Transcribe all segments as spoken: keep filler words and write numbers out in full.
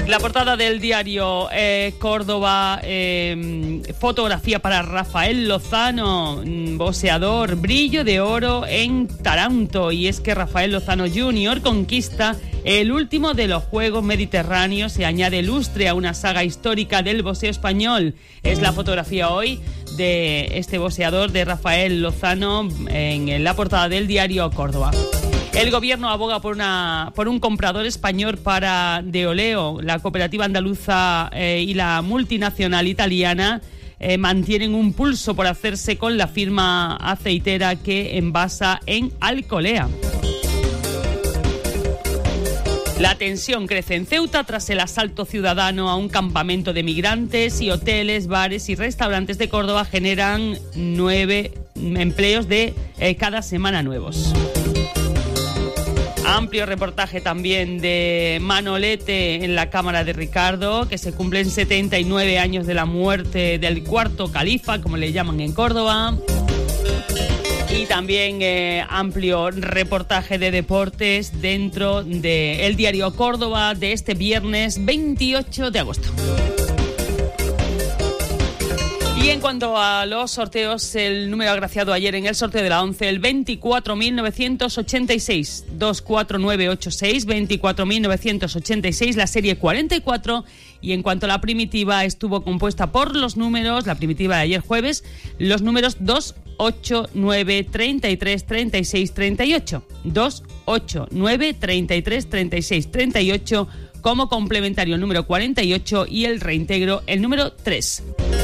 La portada del diario eh, Córdoba, eh, fotografía para Rafael Lozano, boxeador, brillo de oro en Taranto. Y es que Rafael Lozano junior conquista el último de los Juegos Mediterráneos y añade lustre a una saga histórica del boxeo español. Es la fotografía hoy de este boxeador, de Rafael Lozano, en la portada del diario Córdoba. El gobierno aboga por una por un comprador español para Deoleo. La cooperativa andaluza eh, y la multinacional italiana eh, mantienen un pulso por hacerse con la firma aceitera que envasa en Alcolea. La tensión crece en Ceuta tras el asalto ciudadano a un campamento de migrantes, y hoteles, bares y restaurantes de Córdoba generan nueve empleos de eh, cada semana nuevos. Amplio reportaje también de Manolete en la Cámara de Ricardo, que se cumplen setenta y nueve años de la muerte del cuarto califa, como le llaman en Córdoba. Y también eh, amplio reportaje de deportes dentro del diario Córdoba de este viernes veintiocho de agosto. Y en cuanto a los sorteos, el número agraciado ayer en el sorteo de la once, el veinticuatro mil novecientos ochenta y seis, dos cuatro nueve ocho seis, veinticuatro mil novecientos ochenta y seis, la serie cuarenta y cuatro. Y en cuanto a la primitiva, estuvo compuesta por los números, la primitiva de ayer jueves, los números dos, ocho, nueve, treinta y tres, treinta y seis, treinta y ocho. dos, ocho, nueve, treinta y tres, treinta y seis, treinta y ocho, como complementario el número cuarenta y ocho y el reintegro el número tres.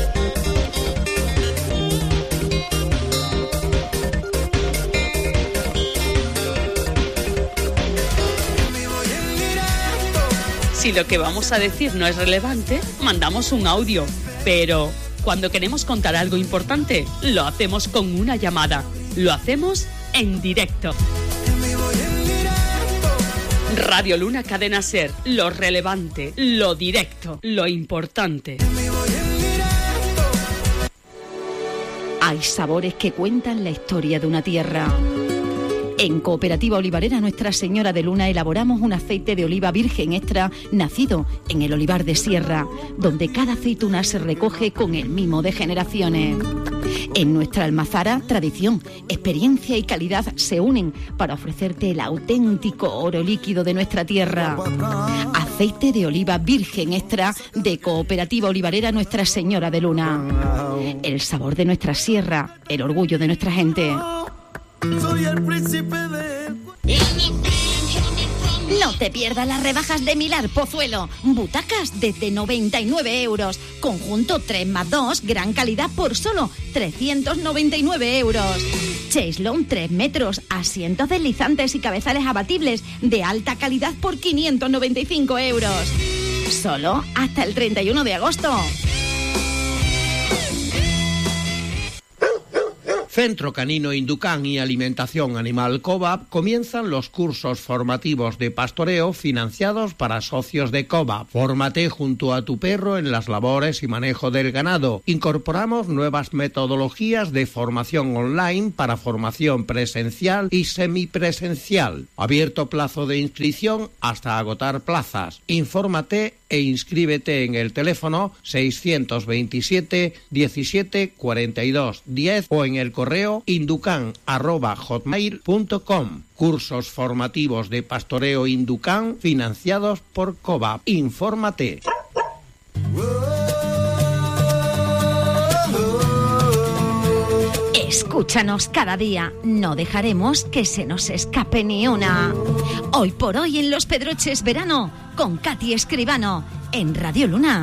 Si lo que vamos a decir no es relevante, mandamos un audio. Pero cuando queremos contar algo importante, lo hacemos con una llamada. Lo hacemos en directo. Radio Luna, Cadena Ser. Lo relevante, lo directo, lo importante. Hay sabores que cuentan la historia de una tierra. En Cooperativa Olivarera Nuestra Señora de Luna elaboramos un aceite de oliva virgen extra nacido en el olivar de Sierra, donde cada aceituna se recoge con el mimo de generaciones. En nuestra almazara, tradición, experiencia y calidad se unen para ofrecerte el auténtico oro líquido de nuestra tierra. Aceite de oliva virgen extra de Cooperativa Olivarera Nuestra Señora de Luna. El sabor de nuestra sierra, el orgullo de nuestra gente. Soy el príncipe de... No te pierdas las rebajas de Milar Pozuelo. Butacas desde noventa y nueve euros. Conjunto tres más dos, gran calidad por solo trescientos noventa y nueve euros. Chaislon tres metros, asientos deslizantes y cabezales abatibles de alta calidad por quinientos noventa y cinco euros. Solo hasta el treinta y uno de agosto. Centro Canino Inducán y Alimentación Animal Cobap comienzan los cursos formativos de pastoreo financiados para socios de Cobap. Fórmate junto a tu perro en las labores y manejo del ganado. Incorporamos nuevas metodologías de formación online para formación presencial y semipresencial. Abierto plazo de inscripción hasta agotar plazas. Infórmate e inscríbete en el teléfono seiscientos veintisiete diecisiete cuarenta y dos diez o en el correo inducan arroba hotmail punto com. Cursos formativos de pastoreo Inducán financiados por Cobap. Infórmate. Escúchanos cada día, no dejaremos que se nos escape ni una. Hoy por hoy en Los Pedroches Verano, con Katy Escribano, en Radio Luna.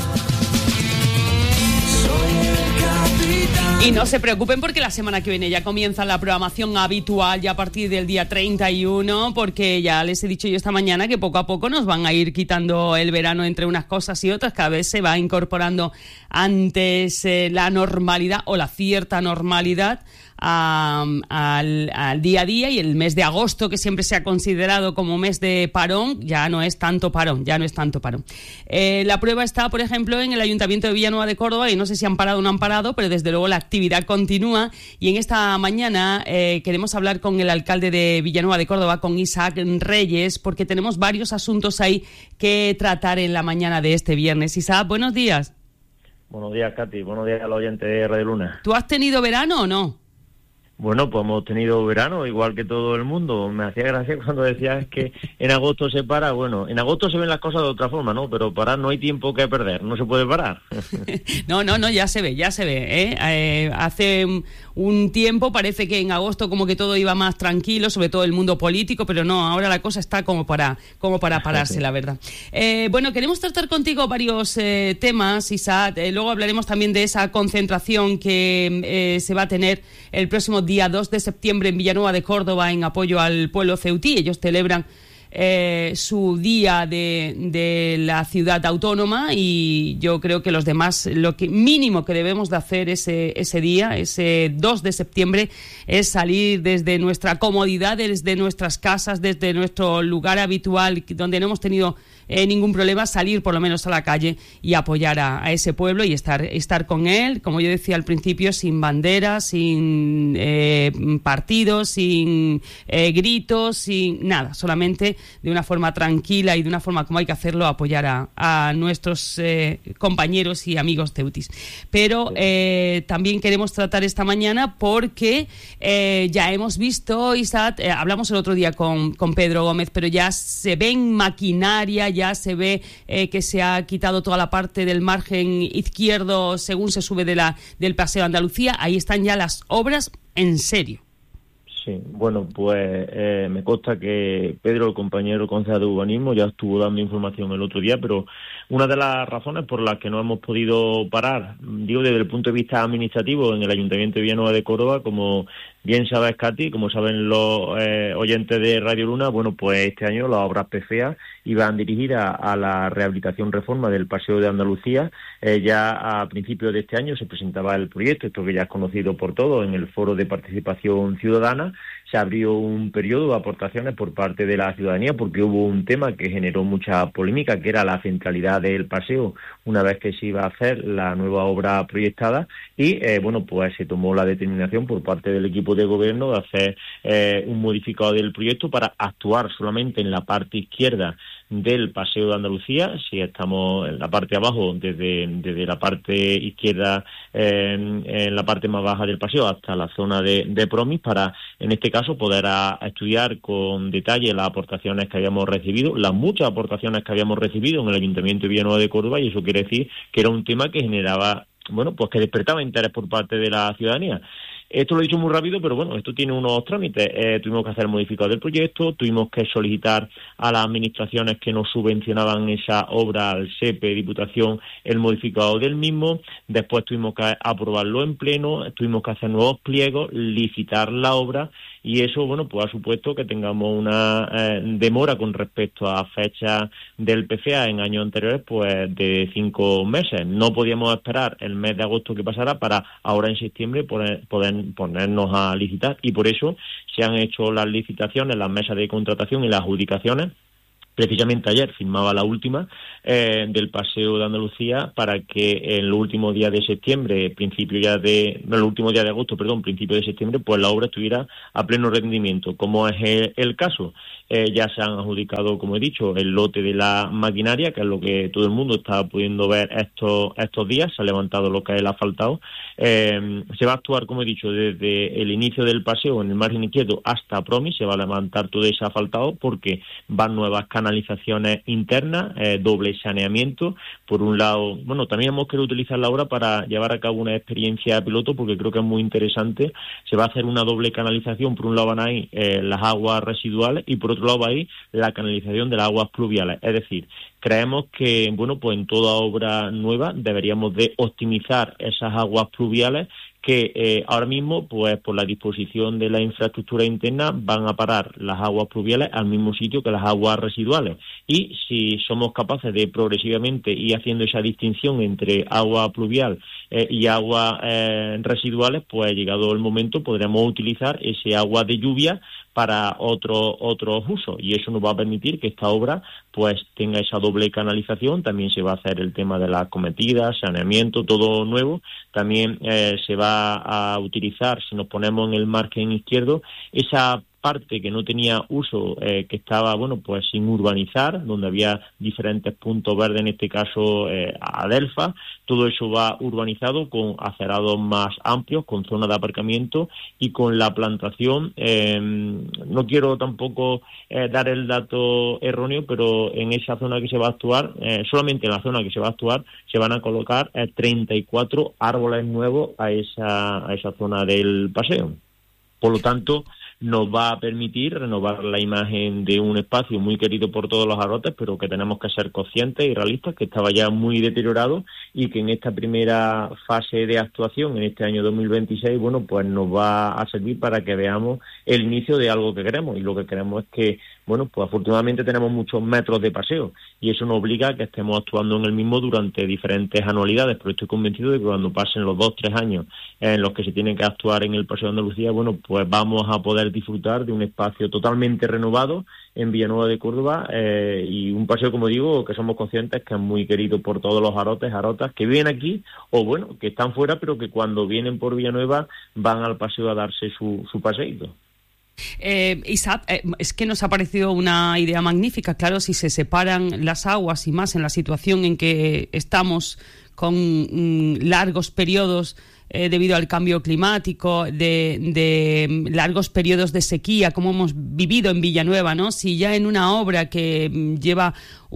Y no se preocupen porque la semana que viene ya comienza la programación habitual, ya a partir del día treinta y uno, porque ya les he dicho yo esta mañana que poco a poco nos van a ir quitando el verano entre unas cosas y otras. Cada vez se va incorporando antes eh, la normalidad o la cierta normalidad a, al, al día a día, y el mes de agosto, que siempre se ha considerado como mes de parón, ya no es tanto parón, ya no es tanto parón. Eh, la prueba está, por ejemplo, en el Ayuntamiento de Villanueva de Córdoba, y no sé si han parado o no han parado, pero desde luego la actividad continúa, y en esta mañana eh, queremos hablar con el alcalde de Villanueva de Córdoba, con Isaac Reyes, porque tenemos varios asuntos ahí que tratar en la mañana de este viernes. Isaac, buenos días. Buenos días, Katy. Buenos días a los oyentes de Radio Luna. ¿Tú has tenido verano o no? Bueno, pues hemos tenido verano, igual que todo el mundo. Me hacía gracia cuando decías que en agosto se para. Bueno, en agosto se ven las cosas de otra forma, ¿no? Pero parar no hay tiempo que perder, no se puede parar. No, no, no, ya se ve, ya se ve, ¿eh? Eh, hace un tiempo parece que en agosto como que todo iba más tranquilo, sobre todo el mundo político, pero no, ahora la cosa está como para, como para pararse, la verdad. Eh, bueno, queremos tratar contigo varios eh, temas, Isaac. Eh, luego hablaremos también de esa concentración que eh, se va a tener el próximo día dos de septiembre en Villanueva de Córdoba en apoyo al pueblo ceutí. Ellos celebran Eh, su día de, de la ciudad autónoma, y yo creo que los demás, lo que mínimo que debemos de hacer ese, ese día, ese dos de septiembre, es salir desde nuestra comodidad, desde nuestras casas, desde nuestro lugar habitual, donde no hemos tenido eh, ningún problema, salir por lo menos a la calle y apoyar a, a ese pueblo y estar, estar con él, como yo decía al principio, sin banderas, sin eh, partidos, sin eh, gritos, sin nada, solamente de una forma tranquila y de una forma como hay que hacerlo, apoyar a, a nuestros eh, compañeros y amigos ceutis. Pero eh, también queremos tratar esta mañana porque eh, ya hemos visto, Isaac, eh, hablamos el otro día con, con Pedro Gómez, pero ya se ve en maquinaria, ya se ve eh, que se ha quitado toda la parte del margen izquierdo según se sube de la, del Paseo Andalucía. Ahí están ya las obras en serio. Sí, bueno, pues eh, me consta que Pedro, el compañero concejal de urbanismo, ya estuvo dando información el otro día, pero una de las razones por las que no hemos podido parar, digo desde el punto de vista administrativo, en el Ayuntamiento de Villanueva de Córdoba, como bien sabes, Katy, como saben los eh, oyentes de Radio Luna, bueno, pues este año las obras P F E A iban dirigidas a la rehabilitación reforma del Paseo de Andalucía. Eh, ya a principios de este año se presentaba el proyecto, esto que ya es conocido por todos, en el Foro de Participación Ciudadana. Se abrió un periodo de aportaciones por parte de la ciudadanía porque hubo un tema que generó mucha polémica, que era la centralidad del paseo una vez que se iba a hacer la nueva obra proyectada, y eh, bueno, pues se tomó la determinación por parte del equipo de gobierno de hacer eh, un modificado del proyecto para actuar solamente en la parte izquierda del Paseo de Andalucía. Si estamos en la parte de abajo, desde, desde la parte izquierda, eh, en la parte más baja del paseo hasta la zona de, de Promis, para en este caso poder a, a estudiar con detalle las aportaciones que habíamos recibido, las muchas aportaciones que habíamos recibido en el Ayuntamiento de Villanueva de Córdoba, y eso quiere decir que era un tema que generaba, bueno, pues que despertaba interés por parte de la ciudadanía. Esto lo he dicho muy rápido, pero bueno, esto tiene unos trámites. Eh, tuvimos que hacer el modificado del proyecto, tuvimos que solicitar a las administraciones que nos subvencionaban esa obra, al S E P E, Diputación, el modificado del mismo. Después tuvimos que aprobarlo en pleno, tuvimos que hacer nuevos pliegos, licitar la obra, y eso, bueno, pues ha supuesto que tengamos una eh, demora con respecto a fechas del P F E A en años anteriores, pues de cinco meses. No podíamos esperar el mes de agosto que pasara para ahora en septiembre poder, poder ponernos a licitar, y por eso se han hecho las licitaciones, las mesas de contratación y las adjudicaciones. Precisamente ayer firmaba la última eh, del Paseo de Andalucía para que en los últimos días de septiembre, principio ya de, no, los últimos días de agosto, perdón, principio de septiembre, pues la obra estuviera a pleno rendimiento. Como es el, el caso, eh, ya se han adjudicado, como he dicho, el lote de la maquinaria, que es lo que todo el mundo está pudiendo ver estos estos días. Se ha levantado lo que es el asfaltado. Eh, se va a actuar, como he dicho, desde el inicio del paseo en el margen izquierdo hasta Promis. Se va a levantar todo ese asfaltado porque van nuevas canalizaciones internas, eh, doble saneamiento. Por un lado, bueno, también hemos querido utilizar la obra para llevar a cabo una experiencia piloto porque creo que es muy interesante. Se va a hacer una doble canalización. Por un lado van ahí eh, las aguas residuales y por otro lado va ahí la canalización de las aguas pluviales. Es decir, creemos que, bueno, pues en toda obra nueva deberíamos de optimizar esas aguas pluviales que eh, ahora mismo, pues por la disposición de la infraestructura interna, van a parar las aguas pluviales al mismo sitio que las aguas residuales. Y si somos capaces de progresivamente ir haciendo esa distinción entre agua pluvial eh, y agua eh, residuales, pues llegado el momento podremos utilizar ese agua de lluvia para otro, otros usos, y eso nos va a permitir que esta obra pues tenga esa doble canalización. También se va a hacer el tema de las cometidas, saneamiento, todo nuevo. También eh, se va a utilizar, si nos ponemos en el margen izquierdo, esa parte que no tenía uso, eh, que estaba, bueno, pues sin urbanizar, donde había diferentes puntos verdes, en este caso eh, Adelfa. Todo eso va urbanizado con acerados más amplios, con zonas de aparcamiento y con la plantación. Eh, no quiero tampoco eh, dar el dato erróneo, pero en esa zona que se va a actuar, eh, solamente en la zona que se va a actuar, se van a colocar eh, treinta y cuatro árboles nuevos a esa, a esa zona del paseo. Por lo tanto, nos va a permitir renovar la imagen de un espacio muy querido por todos los arotes, pero que tenemos que ser conscientes y realistas, que estaba ya muy deteriorado, y que en esta primera fase de actuación, en este año dos mil veintiséis, bueno, pues nos va a servir para que veamos el inicio de algo que queremos. Y lo que queremos es que, bueno, pues afortunadamente tenemos muchos metros de paseo, y eso nos obliga a que estemos actuando en el mismo durante diferentes anualidades, pero estoy convencido de que cuando pasen los dos, tres años en los que se tiene que actuar en el Paseo de Andalucía, bueno, pues vamos a poder disfrutar de un espacio totalmente renovado en Villanueva de Córdoba, eh, y un paseo, como digo, que somos conscientes que es muy querido por todos los arotes, arotas que viven aquí, o bueno, que están fuera, pero que cuando vienen por Villanueva van al paseo a darse su, su paseíto. Eh, Isaac, eh, es que nos ha parecido una idea magnífica. Claro, si se separan las aguas, y más en la situación en que estamos con mm, largos periodos eh, debido al cambio climático, de, de largos periodos de sequía, como hemos vivido en Villanueva, ¿no? Si ya en una obra que mm, lleva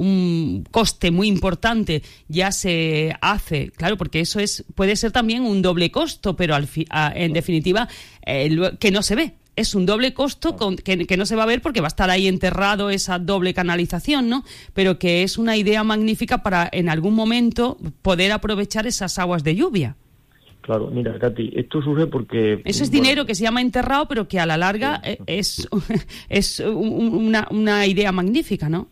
un coste muy importante ya se hace, claro, porque eso es puede ser también un doble costo, pero al fi, a, en definitiva eh, lo, que no se ve. Es un doble costo con, que, que no se va a ver porque va a estar ahí enterrado esa doble canalización, ¿no? Pero que es una idea magnífica para en algún momento poder aprovechar esas aguas de lluvia. Claro, mira, Katy, esto surge porque... Eso es bueno, dinero que se llama enterrado, pero que a la larga sí, es, es una, una idea magnífica, ¿no?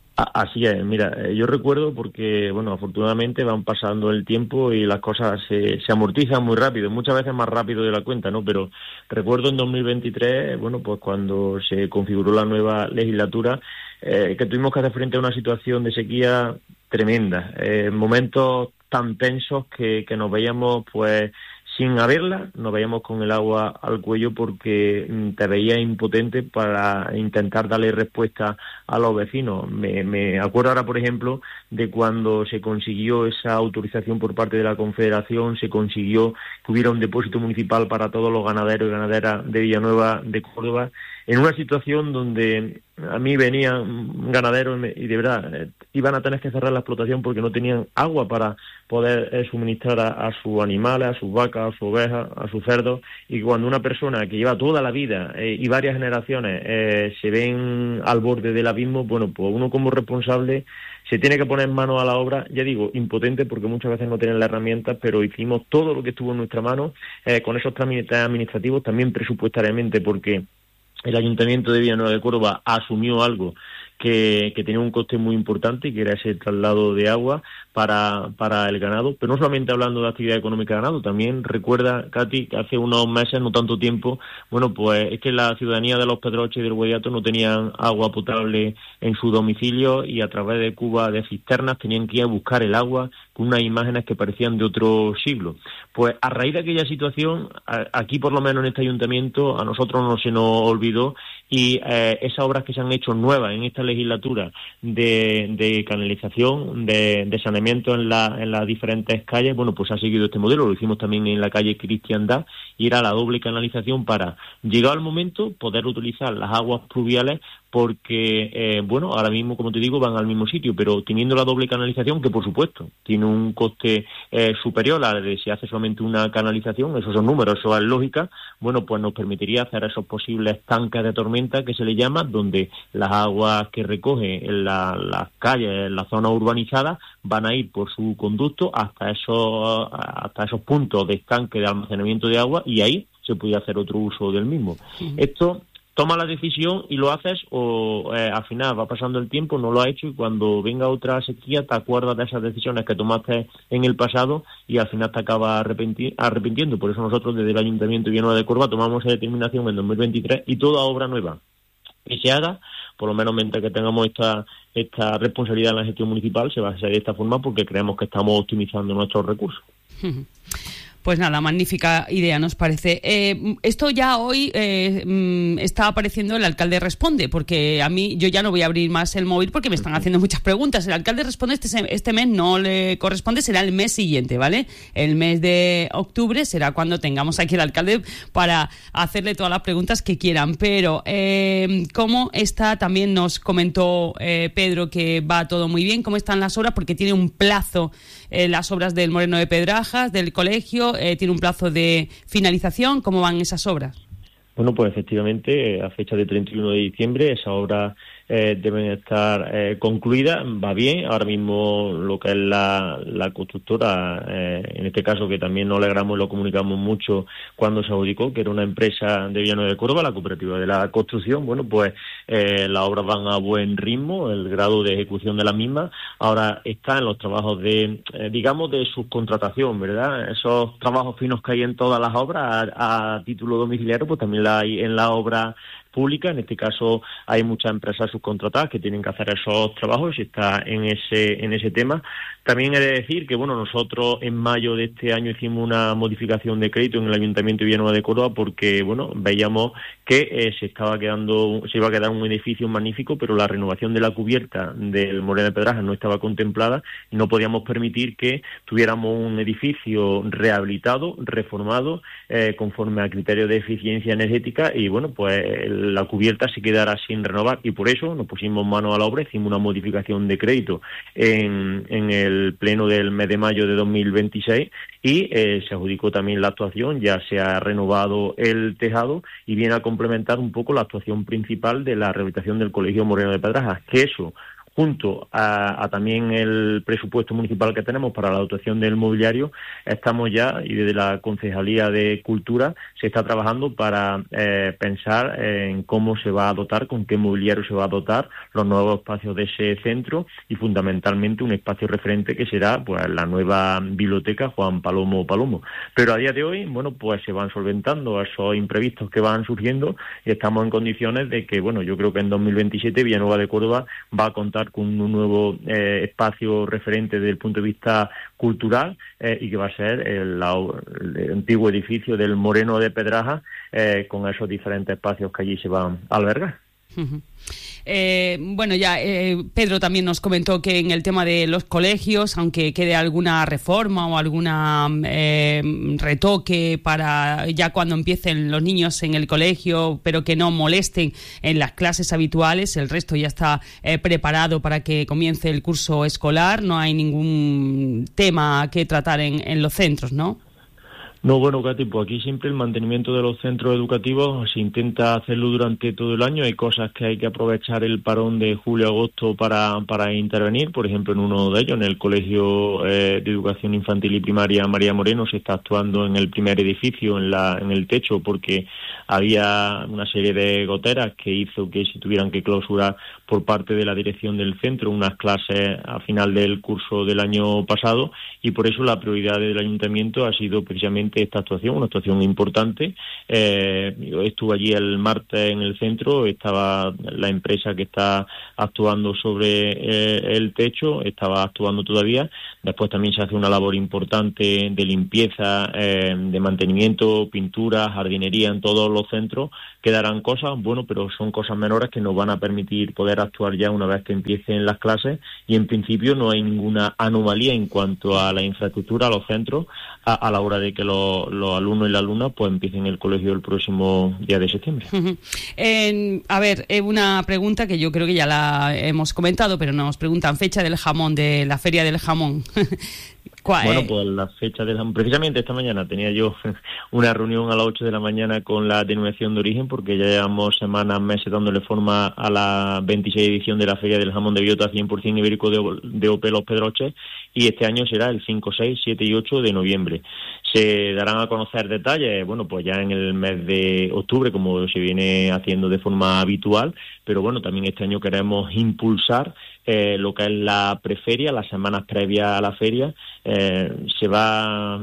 Así es, mira, yo recuerdo porque, bueno, afortunadamente van pasando el tiempo y las cosas se, se amortizan muy rápido, muchas veces más rápido de la cuenta, ¿no? Pero recuerdo en dos mil veintitrés, bueno, pues cuando se configuró la nueva legislatura, eh, que tuvimos que hacer frente a una situación de sequía tremenda, eh, momentos tan tensos que, que nos veíamos, pues, sin haberla, nos veíamos con el agua al cuello porque te veías impotente para intentar darle respuesta a los vecinos. Me, me acuerdo ahora, por ejemplo, de cuando se consiguió esa autorización por parte de la Confederación, se consiguió que hubiera un depósito municipal para todos los ganaderos y ganaderas de Villanueva de Córdoba, en una situación donde a mí venían ganaderos y de verdad eh, iban a tener que cerrar la explotación porque no tenían agua para poder eh, suministrar a, a sus animales, a sus vacas, a sus ovejas, a sus cerdos, y cuando una persona que lleva toda la vida eh, y varias generaciones eh, se ven al borde del abismo, bueno, pues uno como responsable se tiene que poner mano a la obra, ya digo, impotente porque muchas veces no tienen las herramientas, pero hicimos todo lo que estuvo en nuestra mano eh, con esos trámites administrativos, también presupuestariamente, porque el Ayuntamiento de Villanueva de Córdoba asumió algo que, que tenía un coste muy importante, que era ese traslado de agua para, para el ganado, pero no solamente hablando de actividad económica de ganado, también recuerda, Katy, que hace unos meses, no tanto tiempo, bueno, pues es que la ciudadanía de Los Pedroches y del Guadiato no tenían agua potable en su domicilio y a través de cubas de cisternas tenían que ir a buscar el agua con unas imágenes que parecían de otro siglo. Pues a raíz de aquella situación, aquí por lo menos en este ayuntamiento, a nosotros no se nos olvidó, y eh, esas obras que se han hecho nuevas en esta legislatura de, de canalización, de, de saneamiento en, la, en las diferentes calles, bueno, pues ha seguido este modelo. Lo hicimos también en la calle Cristiandad, y era la doble canalización para, llegado el momento, poder utilizar las aguas pluviales porque, eh, bueno, ahora mismo, como te digo, van al mismo sitio, pero teniendo la doble canalización, que por supuesto tiene un coste eh, superior a la de si hace solamente una canalización, esos son números, eso es lógica, bueno, pues nos permitiría hacer esos posibles tanques de tormenta que se le llama, donde las aguas que recoge en la, las calles, en la zona urbanizada, van a ir por su conducto hasta esos, hasta esos puntos de estanque de almacenamiento de agua, y ahí se puede hacer otro uso del mismo. Uh-huh. Esto toma la decisión y lo haces, o eh, al final va pasando el tiempo, no lo has hecho, y cuando venga otra sequía te acuerdas de esas decisiones que tomaste en el pasado y al final te acabas arrepenti- arrepintiendo. Por eso nosotros desde el Ayuntamiento de Villanueva de Córdoba tomamos esa determinación en dos mil veintitrés, y toda obra nueva que se haga, por lo menos mientras que tengamos esta esta responsabilidad en la gestión municipal, se va a hacer de esta forma, porque creemos que estamos optimizando nuestros recursos. Pues nada, magnífica idea nos parece. Eh, esto ya hoy eh, está apareciendo el alcalde responde, porque a mí yo ya no voy a abrir más el móvil porque me están haciendo muchas preguntas. El alcalde responde este, este mes no le corresponde, será el mes siguiente, ¿vale? El mes de octubre será cuando tengamos aquí el alcalde para hacerle todas las preguntas que quieran. Pero eh, ¿cómo está? También nos comentó eh, Pedro que va todo muy bien. ¿Cómo están las obras? Porque tiene un plazo eh, las obras del Moreno de Pedrajas, del colegio. Eh, tiene un plazo de finalización. ¿Cómo van esas obras? Bueno, pues efectivamente, a fecha de treinta y uno de diciembre, esas obras eh, deben estar eh, concluidas. Va bien, ahora mismo lo que es la, la constructora, eh, en este caso que también nos alegramos y lo comunicamos mucho cuando se adjudicó, que era una empresa de Villanueva de Córdoba, la cooperativa de la construcción, bueno, pues eh, las obras van a buen ritmo, el grado de ejecución de la misma. Ahora está en los trabajos de, eh, digamos, de subcontratación, ¿verdad? Esos trabajos finos que hay en todas las obras a, a título domiciliario, pues también la hay en la obra pública. En este caso hay muchas empresas subcontratadas que tienen que hacer esos trabajos y está en ese en ese tema. También he de decir que bueno, nosotros en mayo de este año hicimos una modificación de crédito en el Ayuntamiento de Villanueva de Córdoba porque bueno, veíamos que eh, se estaba quedando, se iba a quedar un edificio magnífico, pero la renovación de la cubierta del Moreno de Pedrajas no estaba contemplada y no podíamos permitir que tuviéramos un edificio rehabilitado, reformado, eh, conforme a criterios de eficiencia energética, y bueno, pues la cubierta se quedara sin renovar, y por eso nos pusimos manos a la obra, hicimos una modificación de crédito en, en el pleno del mes de mayo de dos mil veintiséis y eh, se adjudicó también la actuación, ya se ha renovado el tejado y viene a complementar un poco la actuación principal de la rehabilitación del Colegio Moreno de Pedrajas, que eso, junto a, a también el presupuesto municipal que tenemos para la dotación del mobiliario, estamos ya, y desde la Concejalía de Cultura se está trabajando para eh, pensar en cómo se va a dotar, con qué mobiliario se va a dotar los nuevos espacios de ese centro, y fundamentalmente un espacio referente que será pues la nueva biblioteca Juan Palomo Palomo. Pero a día de hoy, bueno, pues se van solventando esos imprevistos que van surgiendo y estamos en condiciones de que, bueno, yo creo que en dos mil veintisiete Villanueva de Córdoba va a contar con un nuevo eh, espacio referente desde el punto de vista cultural eh, y que va a ser el, la, el antiguo edificio del Moreno de Pedrajas eh, con esos diferentes espacios que allí se van a albergar. Uh-huh. Eh, bueno, ya eh, Pedro también nos comentó que en el tema de los colegios, aunque quede alguna reforma o alguna eh, retoque para ya cuando empiecen los niños en el colegio, pero que no molesten en las clases habituales, el resto ya está eh, preparado para que comience el curso escolar. No hay ningún tema que tratar en, en los centros, ¿no? No, bueno, Katy, pues aquí siempre el mantenimiento de los centros educativos se intenta hacerlo durante todo el año. Hay cosas que hay que aprovechar el parón de julio-agosto para para intervenir. Por ejemplo, en uno de ellos, en el Colegio eh, de Educación Infantil y Primaria María Moreno, se está actuando en el primer edificio, en la en el techo, porque había una serie de goteras que hizo que se tuvieran que clausurar por parte de la dirección del centro unas clases a final del curso del año pasado, y por eso la prioridad del ayuntamiento ha sido precisamente esta actuación, una actuación importante. Eh, yo estuve allí el martes en el centro, estaba la empresa que está actuando sobre eh, el techo, estaba actuando todavía. Después también se hace una labor importante de limpieza, eh, de mantenimiento, pintura, jardinería en todos los centros. Quedarán cosas, bueno, pero son cosas menores que nos van a permitir poder actuar ya una vez que empiecen las clases, y en principio no hay ninguna anomalía en cuanto a la infraestructura, a los centros, a, a la hora de que los los, los alumnos y las alumnas pues empiecen el colegio el próximo día de septiembre. Uh-huh. Eh, a ver, eh, una pregunta que yo creo que ya la hemos comentado, pero nos preguntan fecha del jamón, de la Feria del Jamón. Bueno, pues la fecha del jamón, precisamente esta mañana tenía yo una reunión a las ocho de la mañana con la denominación de origen, porque ya llevamos semanas, meses dándole forma a la veintiséis edición de la Feria del Jamón de Biota cien por ciento ibérico de, de O P Los Pedroches, y este año será el cinco, seis, siete y ocho de noviembre. Se darán a conocer detalles, bueno, pues ya en el mes de octubre, como se viene haciendo de forma habitual, pero bueno, también este año queremos impulsar eh, lo que es la preferia, las semanas previas a la feria. Eh, se va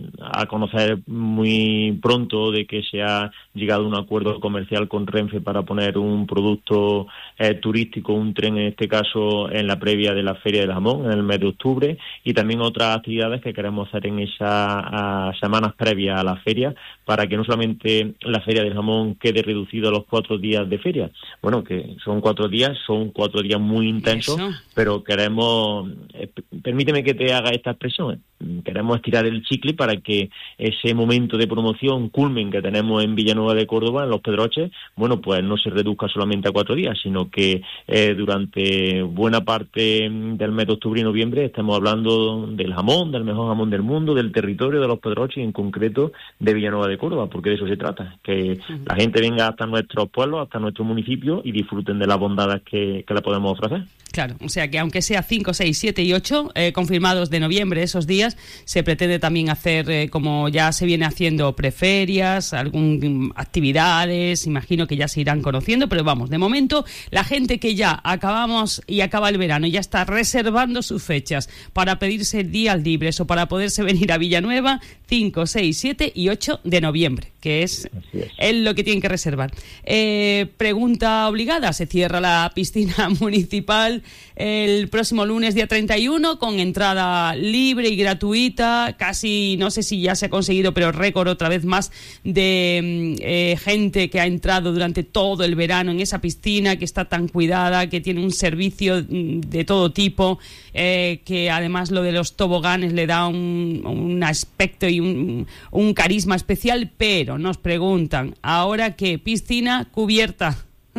a conocer muy pronto de que se ha llegado a un acuerdo comercial con Renfe para poner un producto eh, turístico, un tren en este caso, en la previa de la Feria del Jamón, en el mes de octubre, y también otras actividades que queremos hacer en esas semanas previas a la feria, para que no solamente la Feria del Jamón quede reducido a los cuatro días de feria, bueno, que son cuatro días, son cuatro días muy intensos, Eso. pero queremos, eh, permíteme que te haga esta expresión, queremos estirar el chicle para que ese momento de promoción, culmen que tenemos en Villanueva de Córdoba, en Los Pedroches, bueno, pues no se reduzca solamente a cuatro días, sino que eh, durante buena parte del mes de octubre y noviembre estemos hablando del jamón, del mejor jamón del mundo, del territorio de Los Pedroches y en concreto de Villanueva de Córdoba, porque de eso se trata, que uh-huh. la gente venga hasta nuestros pueblos, hasta nuestro municipio y disfruten de las bondades que, que le podemos ofrecer. Claro, o sea que aunque sea cinco, seis, siete y ocho eh, confirmados de noviembre, esos días, se pretende también hacer, eh, como ya se viene haciendo, preferias, algún actividades, imagino que ya se irán conociendo, pero vamos, de momento, la gente que ya acabamos y acaba el verano ya está reservando sus fechas para pedirse días libres o para poderse venir a Villanueva, cinco, seis, siete y ocho de noviembre, que es, es. es lo que tienen que reservar. Eh, pregunta obligada, se cierra la piscina municipal el próximo lunes, día treinta y uno, con entrada libre y gratuita, casi, no sé si ya se ha conseguido, pero récord otra vez más de eh, gente que ha entrado durante todo el verano en esa piscina, que está tan cuidada, que tiene un servicio de todo tipo, eh, que además lo de los toboganes le da un, un aspecto y un, un carisma especial, pero nos preguntan, ¿ahora qué? ¿Piscina cubierta?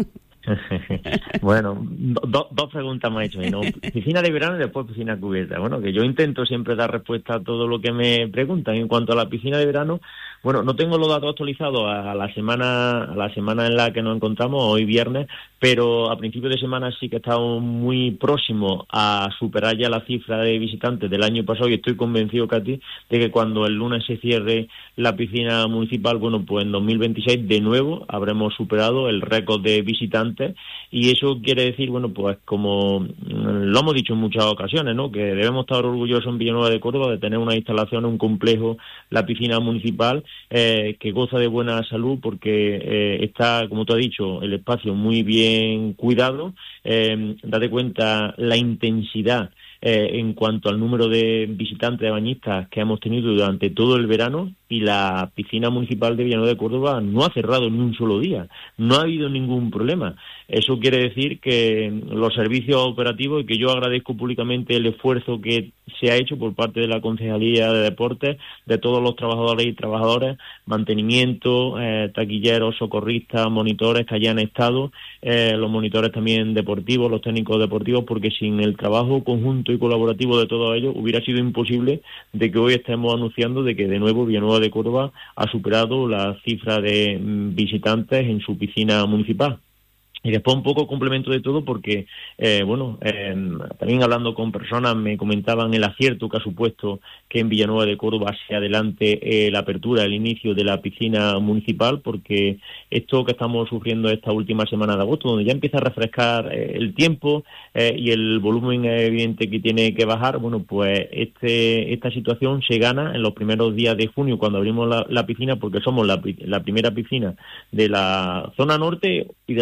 Bueno, do, dos preguntas me ha hecho, ¿no? Piscina de verano y después piscina cubierta. Bueno, que yo intento siempre dar respuesta a todo lo que me preguntan. En cuanto a la piscina de verano, bueno, no tengo los datos actualizados a la semana a la semana en la que nos encontramos, hoy viernes, pero a principio de semana sí que estamos muy próximos a superar ya la cifra de visitantes del año pasado, y estoy convencido, Katy, de que cuando el lunes se cierre la piscina municipal, bueno, pues en dos mil veintiséis de nuevo habremos superado el récord de visitantes, y eso quiere decir, bueno, pues como lo hemos dicho en muchas ocasiones, ¿no?, que debemos estar orgullosos en Villanueva de Córdoba de tener una instalación, un complejo, la piscina municipal, eh, que goza de buena salud, porque eh, está, como tú has dicho, el espacio muy bien cuidado. Eh, date cuenta la intensidad eh, en cuanto al número de visitantes, de bañistas que hemos tenido durante todo el verano, y la piscina municipal de Villanueva de Córdoba no ha cerrado ni un solo día, no ha habido ningún problema. Eso quiere decir que los servicios operativos, y que yo agradezco públicamente el esfuerzo que se ha hecho por parte de la Concejalía de Deportes, de todos los trabajadores y trabajadoras, mantenimiento, eh, taquilleros, socorristas, monitores que hayan estado, eh, los monitores también deportivos, los técnicos deportivos, porque sin el trabajo conjunto y colaborativo de todos ellos hubiera sido imposible de que hoy estemos anunciando de que de nuevo Villanueva de Córdoba ha superado la cifra de visitantes en su piscina municipal. Y después un poco complemento de todo, porque, eh, bueno, eh, también hablando con personas me comentaban el acierto que ha supuesto que en Villanueva de Córdoba se adelante eh, la apertura, el inicio de la piscina municipal, porque esto que estamos sufriendo esta última semana de agosto, donde ya empieza a refrescar eh, el tiempo eh, y el volumen evidente que tiene que bajar, bueno, pues este esta situación se gana en los primeros días de junio, cuando abrimos la, la piscina, porque somos la, la primera piscina de la zona norte y de la provincia de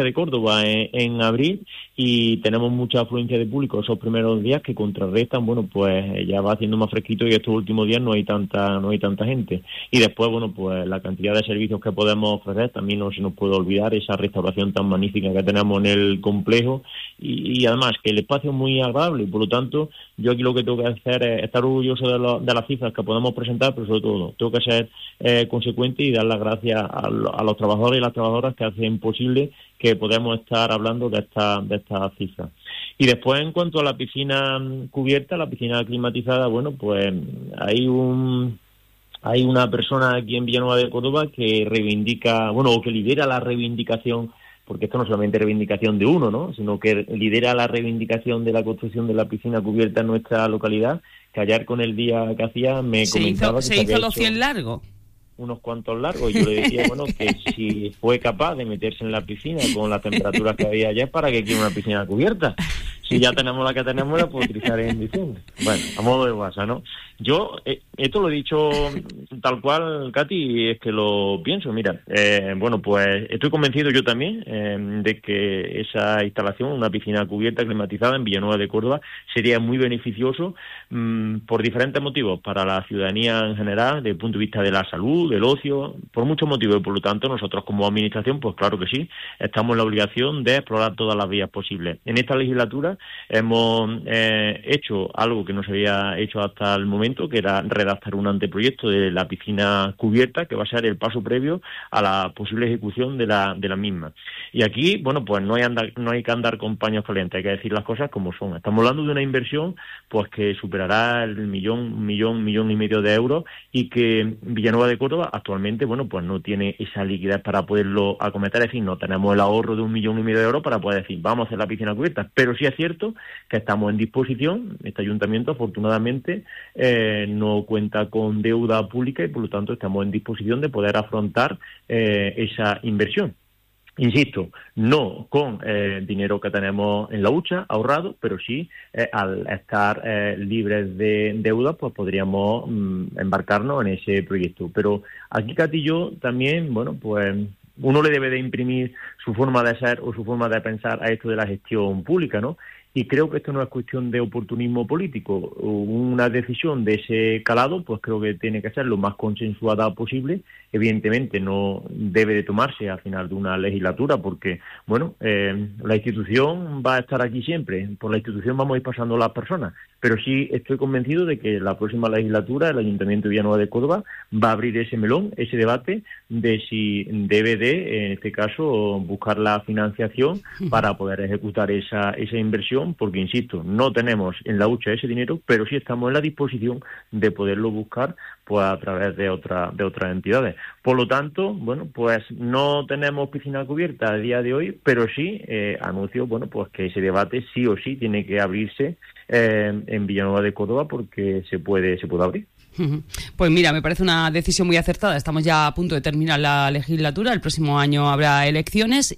de Córdoba en, en abril y tenemos mucha afluencia de público esos primeros días que contrarrestan, bueno, pues ya va haciendo más fresquito y estos últimos días no hay tanta no hay tanta gente. Y después, bueno, pues la cantidad de servicios que podemos ofrecer, también no se nos puede olvidar esa restauración tan magnífica que tenemos en el complejo y, y además que el espacio es muy agradable y por lo tanto yo aquí lo que tengo que hacer es estar orgulloso de, lo, de las cifras que podemos presentar, pero sobre todo tengo que ser eh, consecuente y dar las gracias a, lo, a los trabajadores y las trabajadoras que hacen posible que podamos estar hablando de esta de estas cifras. Y después, en cuanto a la piscina cubierta, la piscina climatizada, bueno, pues hay un hay una persona aquí en Villanueva de Córdoba que reivindica, bueno, o que lidera la reivindicación, porque esto no es solamente reivindicación de uno, ¿no?, sino que lidera la reivindicación de la construcción de la piscina cubierta en nuestra localidad, que ayer con el día que hacía me se comentaba hizo, que se se hizo los hecho cien largos. Unos cuantos largos, y yo le decía, bueno, que si fue capaz de meterse en la piscina con las temperaturas que había ayer, ¿para qué quiere una piscina cubierta? Si ya tenemos la que tenemos, la puedo utilizar en diciembre. Bueno, a modo de WhatsApp, ¿no? Yo, eh, esto lo he dicho tal cual, Katy, es que lo pienso. Mira, eh, bueno, pues estoy convencido yo también eh, de que esa instalación, una piscina cubierta climatizada en Villanueva de Córdoba, sería muy beneficioso mmm, por diferentes motivos para la ciudadanía en general, desde el punto de vista de la salud, del ocio, por muchos motivos, y por lo tanto nosotros como administración, pues claro que sí, estamos en la obligación de explorar todas las vías posibles. En esta legislatura hemos eh, hecho algo que no se había hecho hasta el momento, que era redactar un anteproyecto de la piscina cubierta, que va a ser el paso previo a la posible ejecución de la de la misma. Y aquí, bueno, pues no hay andar, no hay que andar con paños calientes, hay que decir las cosas como son. Estamos hablando de una inversión pues que superará el millón, millón, millón y medio de euros y que Villanueva de Córdoba actualmente, bueno, pues no tiene esa liquidez para poderlo acometer, es decir, no tenemos el ahorro de un millón y medio de euros para poder decir, vamos a hacer la piscina cubierta, pero sí es cierto que estamos en disposición, este ayuntamiento afortunadamente eh, no cuenta con deuda pública y por lo tanto estamos en disposición de poder afrontar eh, esa inversión. Insisto, no con eh, dinero que tenemos en la hucha ahorrado, pero sí eh, al estar eh, libres de deuda, pues podríamos mm, embarcarnos en ese proyecto. Pero aquí, Katy, yo también, bueno, pues uno le debe de imprimir su forma de ser o su forma de pensar a esto de la gestión pública, ¿no? Y creo que esto no es cuestión de oportunismo político. Una decisión de ese calado, pues creo que tiene que ser lo más consensuada posible. Evidentemente no debe de tomarse al final de una legislatura porque, bueno, eh, la institución va a estar aquí siempre. Por la institución vamos a ir pasando las personas. Pero sí estoy convencido de que la próxima legislatura el Ayuntamiento de Villanueva de Córdoba va a abrir ese melón, ese debate de si debe de, en este caso, buscar la financiación para poder ejecutar esa, esa inversión, porque, insisto, no tenemos en la hucha ese dinero, pero sí estamos en la disposición de poderlo buscar pues a través de otra, de otras entidades. Por lo tanto, bueno, pues no tenemos piscina cubierta a día de hoy, pero sí eh, anuncio, bueno, pues que ese debate sí o sí tiene que abrirse eh, en Villanueva de Córdoba porque se puede, se puede abrir. Pues mira, me parece una decisión muy acertada. Estamos ya a punto de terminar la legislatura. El próximo año habrá elecciones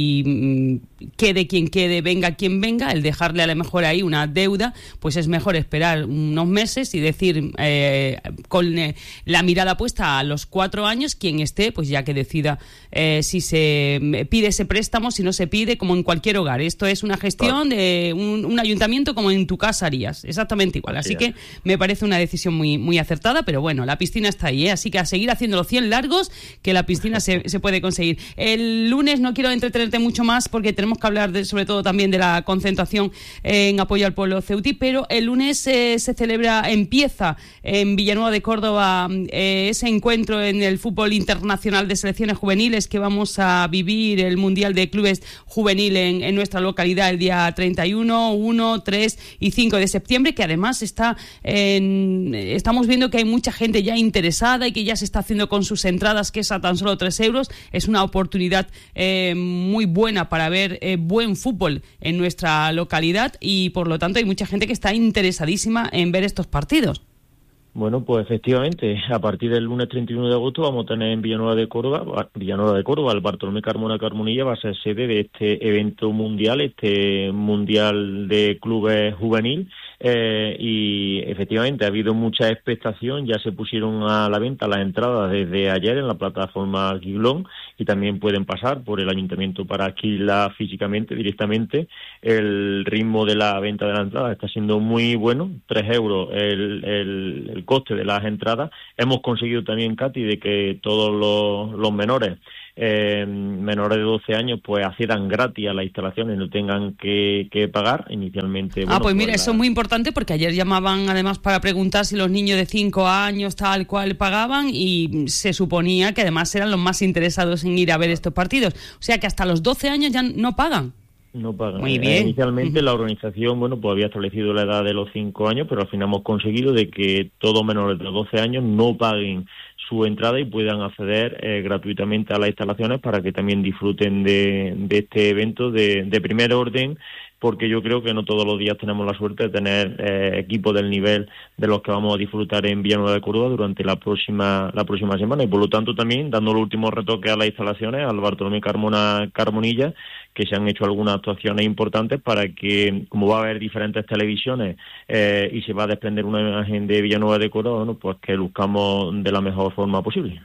y quede quien quede, venga quien venga, el dejarle a lo mejor ahí una deuda, pues es mejor esperar unos meses y decir eh, con eh, la mirada puesta a los cuatro años, quien esté, pues ya que decida eh, si se pide ese préstamo, si no se pide, como en cualquier hogar. Esto es una gestión de un, un ayuntamiento como en tu casa harías, exactamente igual. Así que me parece una decisión muy, muy acertada, pero bueno, la piscina está ahí, ¿eh? Así que a seguir haciendo los cien largos, que la piscina se, se puede conseguir. El lunes no quiero entretenerte mucho más porque tenemos que hablar de, sobre todo también de la concentración en apoyo al pueblo ceutí, pero el lunes eh, se celebra, empieza en Villanueva de Córdoba eh, ese encuentro en el fútbol internacional de selecciones juveniles que vamos a vivir el Mundial de Clubes Juvenil en, en nuestra localidad el día treinta y uno, uno, tres y cinco de septiembre, que además está en, estamos viendo que hay mucha gente ya interesada y que ya se está haciendo con sus entradas, que es a tan solo tres euros. Es una oportunidad eh, muy buena para ver eh, buen fútbol en nuestra localidad y por lo tanto hay mucha gente que está interesadísima en ver estos partidos. Bueno, pues efectivamente, a partir del lunes treinta y uno de agosto vamos a tener en Villanueva de Córdoba, Villanueva de Córdoba, el Bartolomé Carmona Carmonilla va a ser sede de este evento mundial, este mundial de clubes juvenil, eh, y efectivamente ha habido mucha expectación, ya se pusieron a la venta las entradas desde ayer en la plataforma Giglón y también pueden pasar por el ayuntamiento para adquirirla físicamente, directamente. El ritmo de la venta de la entrada está siendo muy bueno, tres euros el, el, el coste de las entradas. Hemos conseguido también, Katy, de que todos los, los menores, eh, menores de doce años, pues accedan gratis a las instalaciones, no tengan que, que pagar inicialmente. Ah, bueno, pues mira, la... eso es muy importante porque ayer llamaban además para preguntar si los niños de cinco años tal cual pagaban y se suponía que además eran los más interesados en ir a ver estos partidos. O sea que hasta los doce años ya no pagan. No pagan. Muy bien. Eh, inicialmente la organización, bueno, pues había establecido la edad de los cinco años, pero al final hemos conseguido de que todos menores de doce años no paguen su entrada y puedan acceder eh, gratuitamente a las instalaciones para que también disfruten de, de este evento de, de primer orden, porque yo creo que no todos los días tenemos la suerte de tener eh, equipos del nivel de los que vamos a disfrutar en Villanueva de Córdoba durante la próxima la próxima semana, y por lo tanto también dando los últimos retoques a las instalaciones, al Bartolomé Carmona Carmonilla, que se han hecho algunas actuaciones importantes para que, como va a haber diferentes televisiones eh, y se va a desprender una imagen de Villanueva de Córdoba, bueno, pues que luzcamos de la mejor forma posible.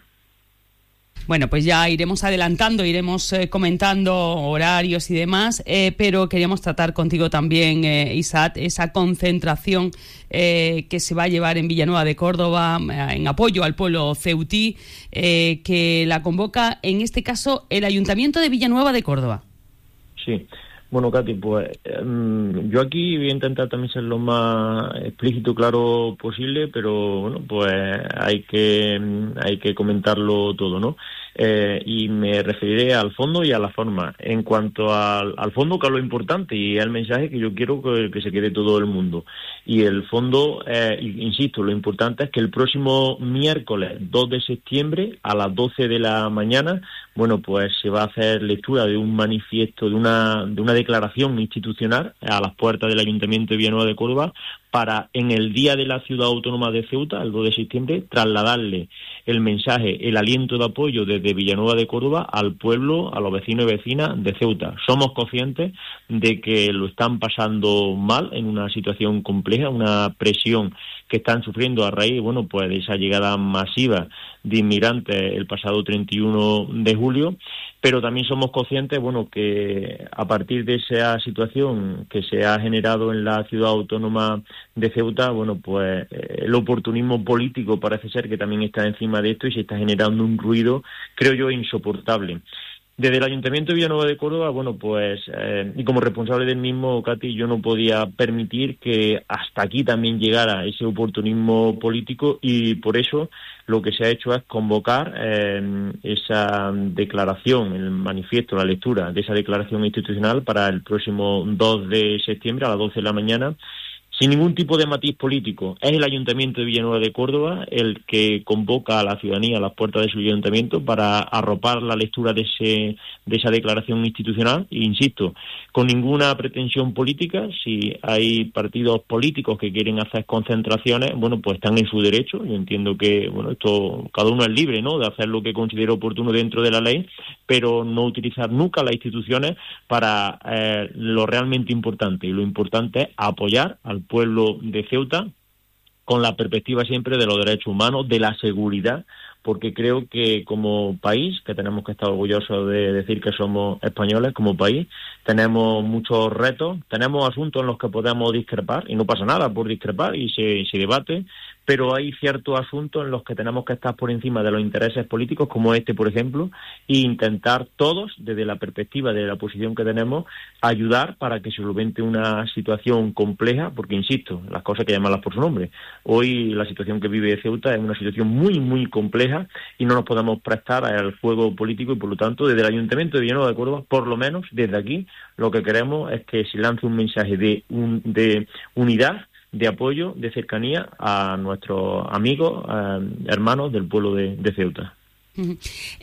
Bueno, pues ya iremos adelantando, iremos eh, comentando horarios y demás, eh, pero queríamos tratar contigo también, eh, Isaac, esa concentración eh, que se va a llevar en Villanueva de Córdoba eh, en apoyo al pueblo ceutí, eh, que la convoca, en este caso, el Ayuntamiento de Villanueva de Córdoba. Sí. Bueno, Katy, pues um, yo aquí voy a intentar también ser lo más explícito y claro posible, pero bueno, pues hay que hay que comentarlo todo, ¿no? Eh, y me referiré al fondo y a la forma. En cuanto al, al fondo, que es lo importante y es el mensaje que yo quiero que, que se quede todo el mundo. Y el fondo, eh, insisto, lo importante es que el próximo miércoles dos de septiembre a las doce de la mañana, bueno, pues se va a hacer lectura de un manifiesto, de una de una declaración institucional a las puertas del Ayuntamiento de Villanueva de Córdoba para, en el Día de la Ciudad Autónoma de Ceuta, el dos de septiembre, trasladarle el mensaje, el aliento de apoyo desde Villanueva de Córdoba al pueblo, a los vecinos y vecinas de Ceuta. Somos conscientes de que lo están pasando mal, en una situación compleja, una presión que están sufriendo a raíz, bueno, pues de esa llegada masiva de inmigrantes el pasado treinta y uno de julio, pero también somos conscientes, bueno, que a partir de esa situación que se ha generado en la ciudad autónoma de Ceuta, bueno, pues eh, el oportunismo político parece ser que también está encima de esto y se está generando un ruido, creo yo, insoportable. Desde el Ayuntamiento de Villanueva de Córdoba, bueno, pues, eh, y como responsable del mismo, Katy, yo no podía permitir que hasta aquí también llegara ese oportunismo político, y por eso lo que se ha hecho es convocar eh, esa declaración, el manifiesto, la lectura de esa declaración institucional para el próximo dos de septiembre a las doce de la mañana, sin ningún tipo de matiz político. Es el Ayuntamiento de Villanueva de Córdoba el que convoca a la ciudadanía a las puertas de su ayuntamiento para arropar la lectura de ese de esa declaración institucional, e insisto, con ninguna pretensión política. Si hay partidos políticos que quieren hacer concentraciones, bueno, pues están en su derecho. Yo entiendo que, bueno, esto cada uno es libre, ¿no?, de hacer lo que considere oportuno dentro de la ley, pero no utilizar nunca las instituciones para eh, lo realmente importante, y lo importante es apoyar al pueblo de Ceuta con la perspectiva siempre de los derechos humanos, de la seguridad, porque creo que como país, que tenemos que estar orgullosos de decir que somos españoles, como país tenemos muchos retos, tenemos asuntos en los que podemos discrepar, y no pasa nada por discrepar, y se, se debate, pero hay ciertos asuntos en los que tenemos que estar por encima de los intereses políticos, como este, por ejemplo, e intentar todos, desde la perspectiva de la posición que tenemos, ayudar para que se solvente una situación compleja, porque, insisto, las cosas hay que llamarlas por su nombre. Hoy la situación que vive Ceuta es una situación muy, muy compleja, y no nos podemos prestar al juego político, y por lo tanto, desde el Ayuntamiento de Villanueva de Córdoba, por lo menos desde aquí, lo que queremos es que se lance un mensaje de, un, de unidad, de apoyo, de cercanía a nuestros amigos, eh, hermanos del pueblo de, de Ceuta. Uh-huh.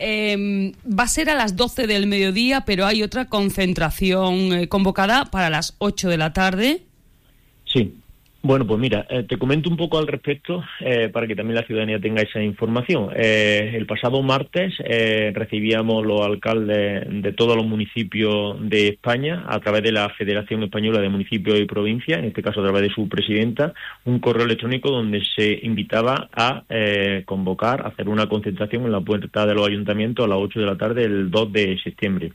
Eh, va a ser a las doce del mediodía, pero hay otra concentración eh, convocada para las ocho de la tarde. Sí. Bueno, pues mira, eh, te comento un poco al respecto eh, para que también la ciudadanía tenga esa información. Eh, el pasado martes eh, recibíamos los alcaldes de todos los municipios de España a través de la Federación Española de Municipios y Provincias, en este caso a través de su presidenta, un correo electrónico donde se invitaba a eh, convocar, a hacer una concentración en la puerta de los ayuntamientos a las ocho de la tarde el dos de septiembre.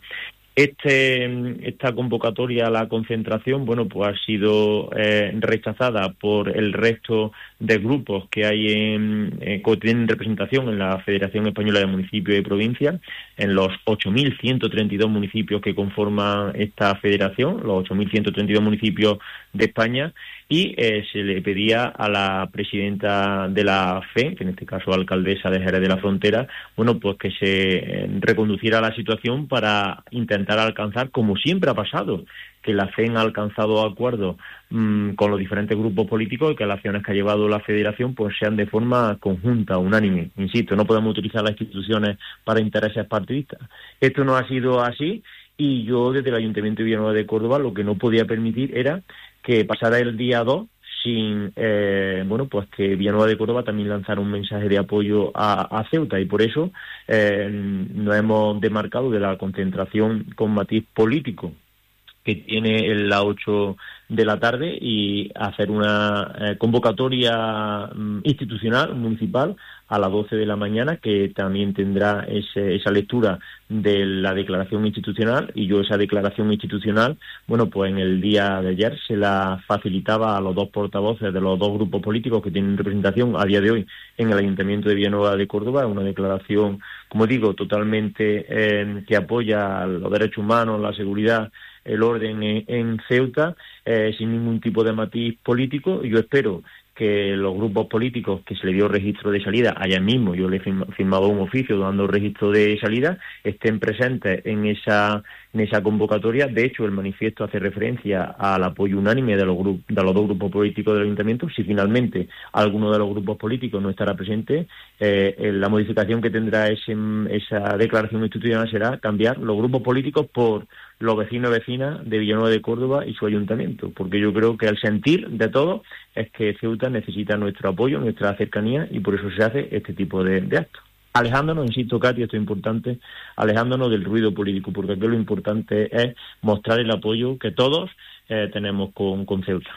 Este, esta convocatoria a la concentración, bueno, pues ha sido eh, rechazada por el resto de grupos que hay en, eh, que tienen representación en la Federación Española de Municipios y Provincias, en los ocho mil ciento treinta y dos municipios que conforman esta federación, los ocho mil ciento treinta y dos municipios de España, y eh, se le pedía a la presidenta de la F E, que en este caso alcaldesa de Jerez de la Frontera, bueno, pues que se eh, reconduciera la situación para intentar alcanzar, como siempre ha pasado, que la F E ha alcanzado acuerdos mmm, con los diferentes grupos políticos y que las acciones que ha llevado la Federación pues sean de forma conjunta, unánime. Insisto, no podemos utilizar las instituciones para intereses partidistas. Esto no ha sido así y yo desde el Ayuntamiento de Villanueva de Córdoba lo que no podía permitir era que pasara el día dos sin, eh, bueno, pues que Villanueva de Córdoba también lanzara un mensaje de apoyo a, a Ceuta, y por eso eh, nos hemos demarcado de la concentración con matiz político que tiene en la ocho de la tarde y hacer una eh, convocatoria um, institucional, municipal, a las doce de la mañana, que también tendrá ese, esa lectura de la declaración institucional, y yo esa declaración institucional, bueno, pues en el día de ayer se la facilitaba a los dos portavoces de los dos grupos políticos que tienen representación a día de hoy en el Ayuntamiento de Villanueva de Córdoba, una declaración, como digo, totalmente eh, que apoya los derechos humanos, la seguridad, el orden en, en Ceuta, eh, sin ningún tipo de matiz político. Yo espero que los grupos políticos que se le dio registro de salida, allá mismo yo le he firmado un oficio dando registro de salida, estén presentes en esa en esa convocatoria. De hecho, el manifiesto hace referencia al apoyo unánime de los grupos, de los dos grupos políticos del Ayuntamiento. Si finalmente alguno de los grupos políticos no estará presente, eh, la modificación que tendrá ese, esa declaración institucional será cambiar los grupos políticos por los vecinos y vecinas de Villanueva de Córdoba y su ayuntamiento, porque yo creo que el sentir de todos es que Ceuta necesita nuestro apoyo, nuestra cercanía, y por eso se hace este tipo de, de actos. Alejándonos, insisto, Katy, esto es importante, alejándonos del ruido político, porque aquí lo importante es mostrar el apoyo que todos eh, tenemos con, con Ceuta.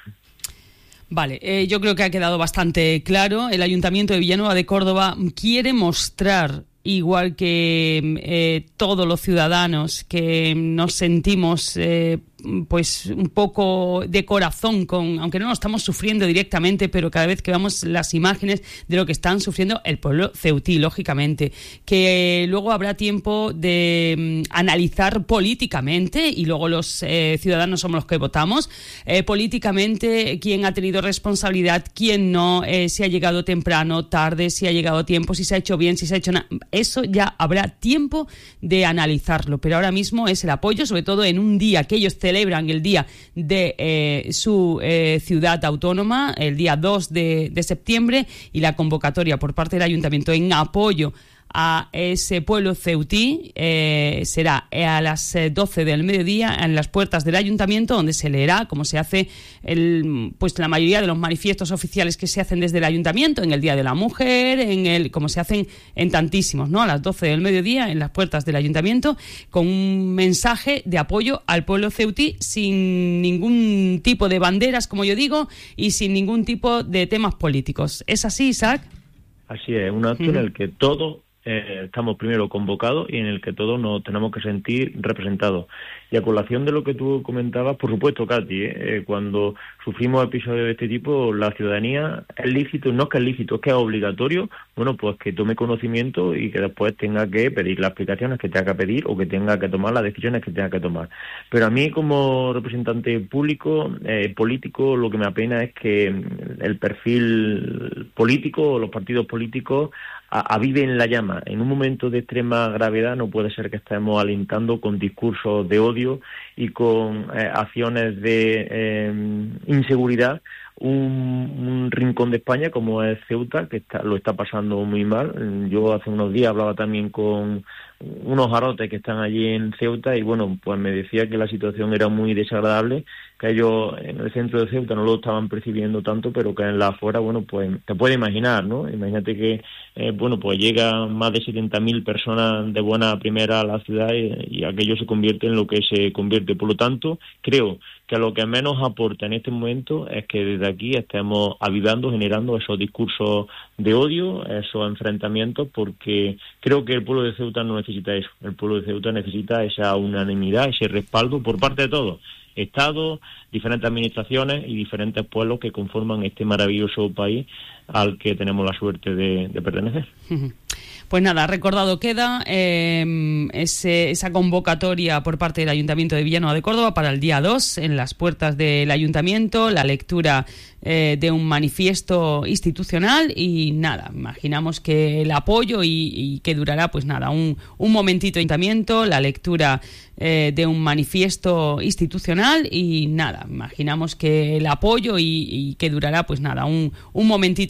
Vale, eh, yo creo que ha quedado bastante claro. El Ayuntamiento de Villanueva de Córdoba quiere mostrar, igual que eh, todos los ciudadanos que nos sentimos eh, pues un poco de corazón, con, aunque no lo estamos sufriendo directamente, pero cada vez que vemos las imágenes de lo que están sufriendo el pueblo ceutí, lógicamente, que luego habrá tiempo de um, analizar políticamente, y luego los eh, ciudadanos somos los que votamos, eh, políticamente quién ha tenido responsabilidad, quién no, eh, si ha llegado temprano, tarde, si ha llegado a tiempo, si se ha hecho bien, si se ha hecho nada. Eso ya habrá tiempo de analizarlo, pero ahora mismo es el apoyo, sobre todo en un día que ellos celebran, el día de eh, su eh, ciudad autónoma, el día dos de, de septiembre, y la convocatoria por parte del Ayuntamiento en apoyo a ese pueblo ceutí eh, será a las doce del mediodía en las puertas del Ayuntamiento, donde se leerá, como se hace el, pues la mayoría de los manifiestos oficiales que se hacen desde el Ayuntamiento, en el Día de la Mujer, en el como se hacen en tantísimos, ¿no? A las doce del mediodía en las puertas del Ayuntamiento, con un mensaje de apoyo al pueblo ceutí, sin ningún tipo de banderas, como yo digo, y sin ningún tipo de temas políticos. ¿Es así, Isaac? Así es, un acto uh-huh. en el que todos Eh, estamos primero convocados y en el que todos nos tenemos que sentir representados. Y a colación de lo que tú comentabas, por supuesto, Katy, ¿eh? Eh, cuando sufrimos episodios de este tipo, la ciudadanía es lícito, no es que es lícito, es que es obligatorio, bueno, pues que tome conocimiento y que después tenga que pedir las explicaciones que tenga que pedir o que tenga que tomar las decisiones que tenga que tomar. Pero a mí, como representante público, eh, político, lo que me apena es que el perfil político o los partidos políticos aviven la llama. En un momento de extrema gravedad no puede ser que estemos alentando con discursos de odio y con eh, acciones de eh, inseguridad un, un rincón de España como es Ceuta, que está, lo está pasando muy mal. Yo hace unos días hablaba también con unos jarotes que están allí en Ceuta, y bueno, pues me decía que la situación era muy desagradable, que ellos en el centro de Ceuta no lo estaban percibiendo tanto, pero que en la afuera, bueno, pues te puedes imaginar, ¿no? Imagínate que, eh, bueno, pues llegan más de setenta mil personas de buena primera a la ciudad, y, y aquello se convierte en lo que se convierte. Por lo tanto, creo que lo que menos aporta en este momento es que desde aquí estemos avivando, generando esos discursos de odio, esos enfrentamientos, porque creo que el pueblo de Ceuta no necesita eso. El pueblo de Ceuta necesita esa unanimidad, ese respaldo por parte de todos, Estados, diferentes administraciones y diferentes pueblos que conforman este maravilloso país al que tenemos la suerte de, de pertenecer. Pues nada, recordado queda eh, ese, esa convocatoria por parte del Ayuntamiento de Villanueva de Córdoba para el día dos, en las puertas del Ayuntamiento, la lectura eh, de un manifiesto institucional, y nada, imaginamos que el apoyo y, y que durará pues nada, un, un momentito de Ayuntamiento, la lectura eh, de un manifiesto institucional, y nada, imaginamos que el apoyo y, y que durará pues nada, un, un momentito